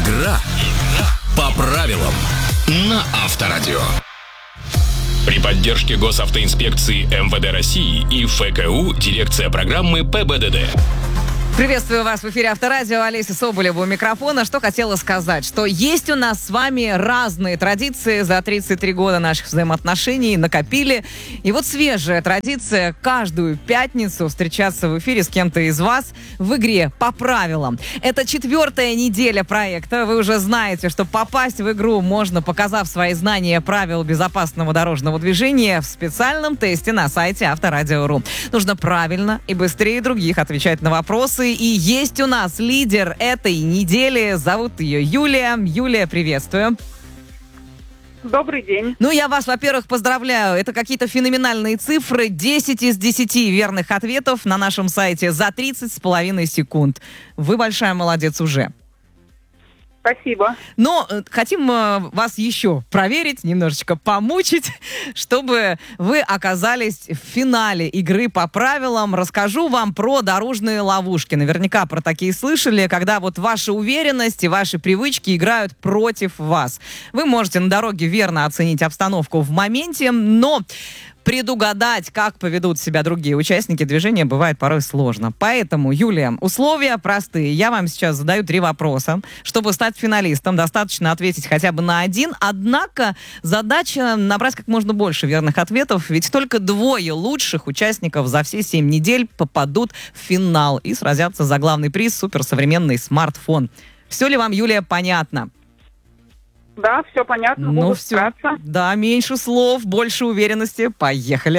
Игра по правилам на Авторадио. При поддержке госавтоинспекции МВД России и ФКУ дирекция программы ПБДД. Приветствую вас в эфире Авторадио. Олеся Соболева у микрофона. Что хотела сказать, что есть у нас с вами разные традиции. За 33 года наших взаимоотношений накопили. И вот свежая традиция каждую пятницу встречаться в эфире с кем-то из вас в игре по правилам. Это 4-я неделя проекта. Вы уже знаете, что попасть в игру можно, показав свои знания правил безопасного дорожного движения в специальном тесте на сайте Авторадио.ру. Нужно правильно и быстрее других отвечать на вопросы. И есть у нас лидер этой недели. Зовут ее Юлия. Юлия, приветствую. Добрый день. Ну, я вас, во-первых, поздравляю. Это какие-то феноменальные цифры. 10 из 10 верных ответов на нашем сайте за 30,5 секунд. Вы большая молодец уже. Спасибо. Но хотим вас еще проверить, немножечко помучить, чтобы вы оказались в финале игры по правилам. Расскажу вам про дорожные ловушки. Наверняка про такие слышали, когда вот ваша уверенность и ваши привычки играют против вас. Вы можете на дороге верно оценить обстановку в моменте, но предугадать, как поведут себя другие участники движения, бывает порой сложно. Поэтому, Юлия, условия простые. Я вам сейчас задаю 3 вопроса. Чтобы стать финалистом, достаточно ответить хотя бы на один. Однако задача набрать как можно больше верных ответов, ведь только 2 лучших участников за все 7 недель попадут в финал и сразятся за главный приз — суперсовременный смартфон. Все ли вам, Юлия, понятно? Да, все понятно, Ну буду все. стараться. Да, меньше слов, больше уверенности. Поехали.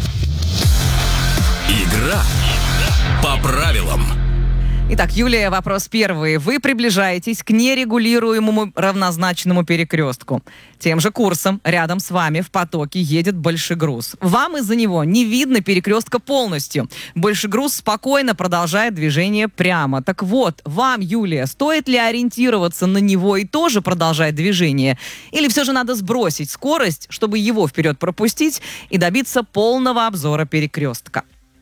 Игра по правилам. Итак, Юлия, вопрос первый. Вы приближаетесь к нерегулируемому равнозначному перекрестку. Тем же курсом рядом с вами в потоке едет большегруз. Вам из-за него не видно перекрестка полностью. Большегруз спокойно продолжает движение прямо. Так вот, вам, Юлия, стоит ли ориентироваться на него и тоже продолжать движение? Или все же надо сбросить скорость, чтобы его вперед пропустить и добиться полного обзора перекрестка?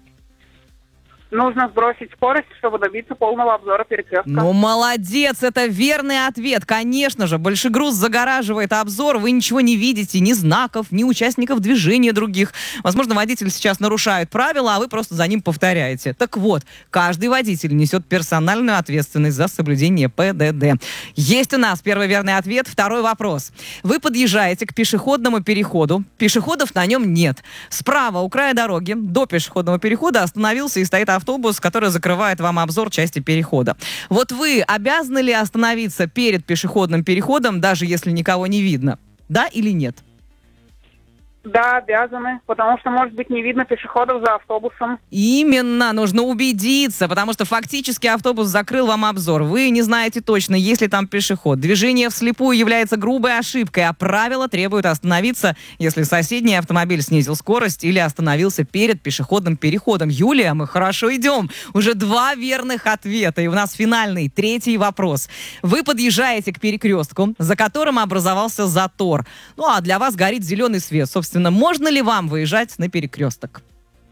Нужно сбросить скорость, чтобы добиться полного обзора перекрестка. Ну, молодец, это верный ответ. Конечно же, большегруз загораживает обзор, вы ничего не видите, ни знаков, ни участников движения других. Возможно, водитель сейчас нарушает правила, а вы просто за ним повторяете. Так вот, каждый водитель несет персональную ответственность за соблюдение ПДД. Есть у нас первый верный ответ. Второй вопрос. Вы подъезжаете к пешеходному переходу. Пешеходов на нем нет. Справа, у края дороги, до пешеходного перехода остановился и стоит автобус, который закрывает вам обзор части перехода. Вот вы обязаны ли остановиться перед пешеходным переходом, даже если никого не видно? Да или нет? Да, обязаны, потому что, может быть, не видно пешеходов за автобусом. Именно, нужно убедиться, потому что фактически автобус закрыл вам обзор. Вы не знаете точно, есть ли там пешеход. Движение вслепую является грубой ошибкой, а правила требуют остановиться, если соседний автомобиль снизил скорость или остановился перед пешеходным переходом. Юлия, мы хорошо идем. Уже 2 верных ответа, и у нас финальный, 3-й вопрос. Вы подъезжаете к перекрестку, за которым образовался затор. Ну, а для вас горит зеленый свет. Собственно, можно ли вам выезжать на перекресток?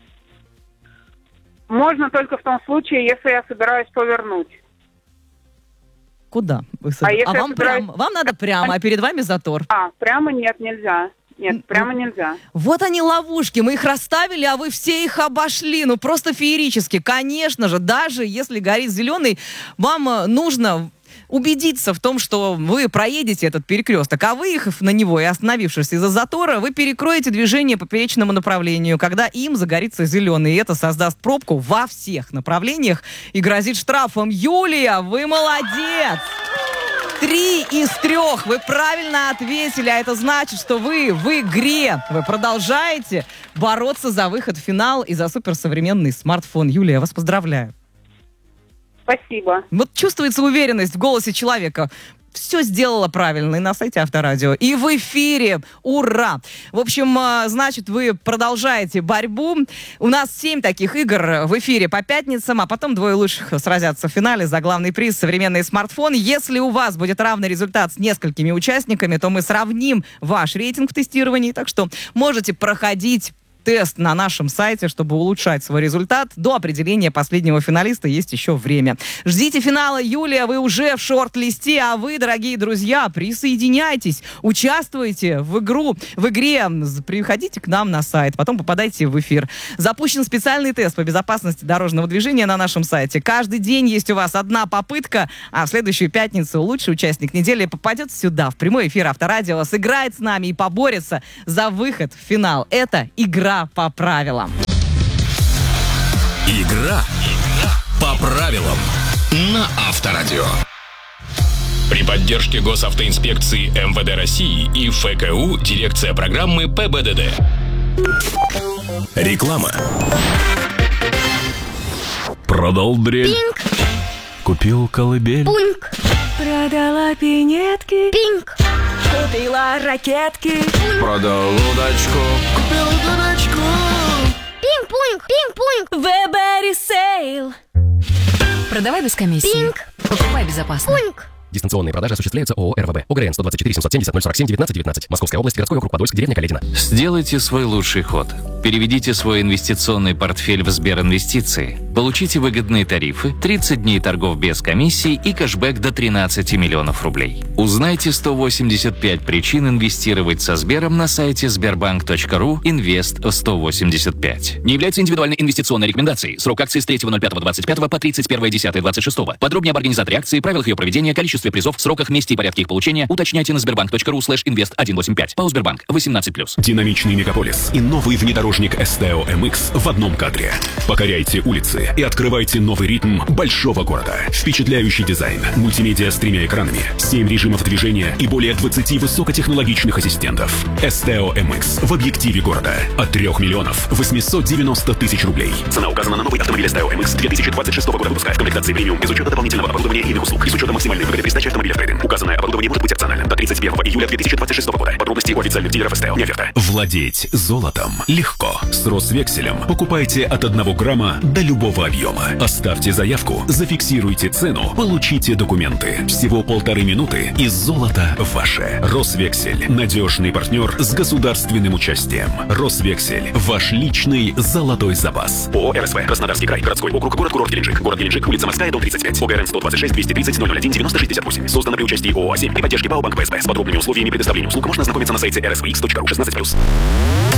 Можно только в том случае, если я собираюсь повернуть. Куда? Вам надо прямо, а перед вами затор. Прямо нет, нельзя. Нет, прямо нельзя. Вот они ловушки, мы их расставили, а вы все их обошли. Ну, просто феерически. Конечно же, даже если горит зеленый, вам нужно убедиться в том, что вы проедете этот перекресток, а выехав на него и остановившись из-за затора, вы перекроете движение по поперечному направлению, когда им загорится зеленый. И это создаст пробку во всех направлениях и грозит штрафом. Юлия, вы молодец! 3 из 3 вы правильно ответили, а это значит, что вы в игре. Вы продолжаете бороться за выход в финал и за суперсовременный смартфон. Юлия, я вас поздравляю. Спасибо. Вот чувствуется уверенность в голосе человека. Все сделала правильно и на сайте Авторадио, и в эфире. Ура! В общем, значит, вы продолжаете борьбу. У нас 7 таких игр в эфире по пятницам, а потом 2 лучших сразятся в финале за главный приз — современный смартфон. Если у вас будет равный результат с несколькими участниками, то мы сравним ваш рейтинг в тестировании. Так что можете проходить тест на нашем сайте, чтобы улучшать свой результат. До определения последнего финалиста есть еще время. Ждите финала июля, вы уже в шорт-листе, а вы, дорогие друзья, присоединяйтесь, участвуйте в игре, приходите к нам на сайт, потом попадайте в эфир. Запущен специальный тест по безопасности дорожного движения на нашем сайте. Каждый день есть у вас одна попытка, а в следующую пятницу лучший участник недели попадет сюда, в прямой эфир Авторадио, сыграет с нами и поборется за выход в финал. Это игра по правилам. Игра по правилам на Авторадио. При поддержке Госавтоинспекции МВД России и ФКУ дирекция программы ПБДД. Реклама. Продал дрель. Пинк. Купил колыбель. Пуньк. Продала пинетки. Пинк. Купила ракетки. Продал удочку. Купил дурачку. Пинг-пуньк. Пинг-пуньк. Вебери сейл. Продавай без комиссии. Пинк. Покупай безопасно. Пуньк. Дистанционные продажи осуществляются ООО РВБ. ОГРН 124 770 047 19 19. Московская область, городской округ Подольск, деревня Каледина. Сделайте свой лучший ход. Переведите свой инвестиционный портфель в Сберинвестиции. Получите выгодные тарифы, 30 дней торгов без комиссий и кэшбэк до 13 миллионов рублей. Узнайте 185 причин инвестировать со Сбером на сайте sberbank.ru Инвест185. Не является индивидуальной инвестиционной рекомендацией. Срок акции с 3.05.25 по 31.10.26. Подробнее об организаторе акции, правилах ее проведения, количестве призов, сроках, месте и порядке их получения уточняйте на sberbank.ru/invest185. ПАО Сбербанк 18+. Динамичный мегаполис и новый внедорожник STO MX в одном кадре. Покоряйте улицы и открывайте новый ритм большого города. Впечатляющий дизайн, мультимедиа с 3 экранами, 7 режимов движения и более 20 высокотехнологичных ассистентов. STO MX в объективе города от 3 миллионов 890 тысяч рублей. Цена указана на новый автомобиль STO MX 2026 года выпуска в комплектации премиум без учета дополнительного оборудования и иных услуг и с учетом максимальной выгоды при сдаче автомобиля в трейд-ин. Указанное оборудование может быть опциональным до 31 июля 2026 года. Подробности у официальных дилеров STO. Не оферта. Владеть золотом легко. С Росвекселем покупайте от 1 грамма до любого объема. Оставьте заявку, зафиксируйте цену, получите документы. Всего 1,5 минуты и золото ваше. Росвексель. Надежный партнер с государственным участием. Росвексель. Ваш личный золотой запас. ООО РСВ. Краснодарский край. Городской округ. Город-курорт Геленджик. Город Геленджик. Улица Морская, дом 35. ОГРН 126 230 001 9068. Создано при участии ООО «А7» при поддержке ПАО Банк ПСБ. С подробными условиями предоставления услуг можно ознакомиться на сайте rsvx.ru 16+.